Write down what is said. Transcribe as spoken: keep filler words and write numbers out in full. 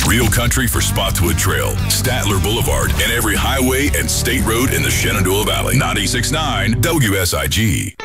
Real country for Spotswood Trail, Statler Boulevard, and every highway and state road in the Shenandoah Valley. ninety-six point nine W S I G.